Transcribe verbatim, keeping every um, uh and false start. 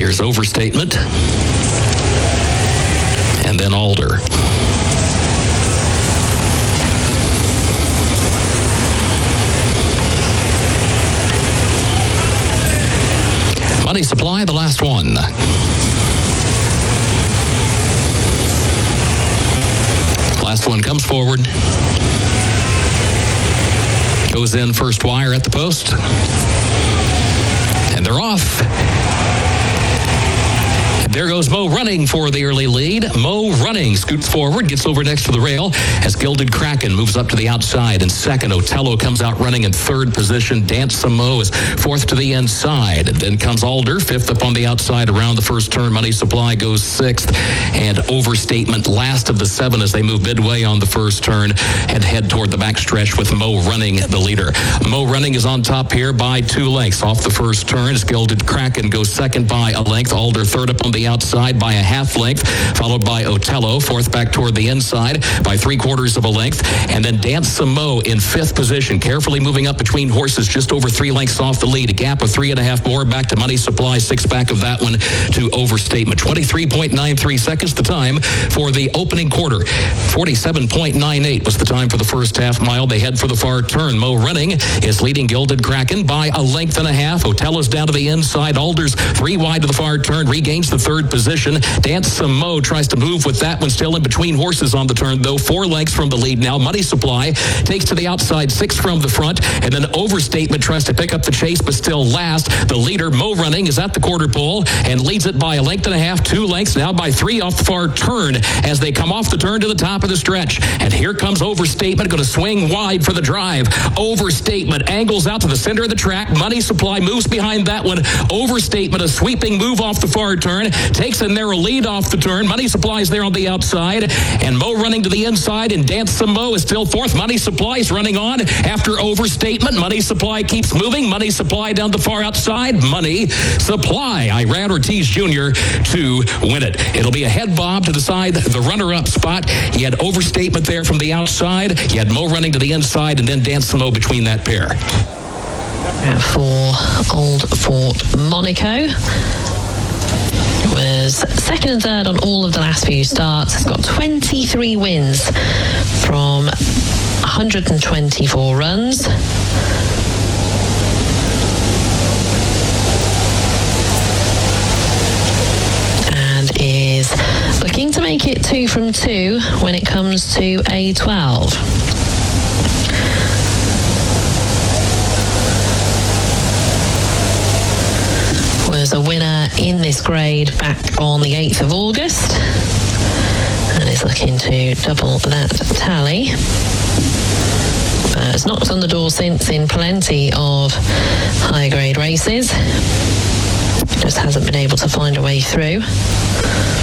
There's Overstatement. And then Alder. Money Supply, the last one. Last one comes forward. Goes in first wire at the post. And they're off. There goes Mo Running for the early lead. Mo Running scoots forward, gets over next to the rail as Gilded Kraken moves up to the outside. In second, Otello comes out running in third position. Dance Some Mo is fourth to the inside. Then comes Alder, fifth up on the outside around the first turn. Money Supply goes sixth. And Overstatement last of the seven as they move midway on the first turn and head toward the backstretch with Mo Running the leader. Mo Running is on top here by two lengths off the first turn as Gilded Kraken goes second by a length. Alder third up on the outside by a half length, followed by Otello, fourth back toward the inside by three quarters of a length, and then Dance Some Mo in fifth position, carefully moving up between horses just over three lengths off the lead, a gap of three and a half more back to Money Supply, six back of that one to Overstatement. twenty-three point nine three seconds the time for the opening quarter. forty-seven point nine eight was the time for the first half mile. They head for the far turn. Mo Running is leading Gilded Kraken by a length and a half. Otello's down to the inside. Alder's three wide to the far turn, regains the third position. Dance Some Mo tries to move with that one still in between horses on the turn, though four lengths from the lead now. Money Supply takes to the outside, six from the front, and then Overstatement tries to pick up the chase, but still last. The leader, Mo Running, is at the quarter pole and leads it by a length and a half, two lengths, now by three off the far turn as they come off the turn to the top of the stretch. And here comes Overstatement, going to swing wide for the drive. Overstatement angles out to the center of the track. Money Supply moves behind that one. Overstatement, a sweeping move off the far turn, takes a narrow lead off the turn. Money Supply's there on the outside, and Mo Running to the inside, and Dance Some Mo is still fourth. Money Supply's running on after Overstatement. Money Supply keeps moving. Money Supply down the far outside. Money Supply, Iran Ortiz Junior to win it. It'll be a head bob to decide the runner-up spot. You had Overstatement there from the outside. You had Mo Running to the inside, and then Dance Some Mo between that pair. For Old Fort Monaco, was second and third on all of the last few starts. It's got twenty-three wins from one hundred twenty-four runs. And is looking to make it two from two when it comes to A twelve. Was a winner in this grade back on the eighth of August and is looking to double that tally. Uh, it's knocked on the door since in plenty of high grade races, just hasn't been able to find a way through.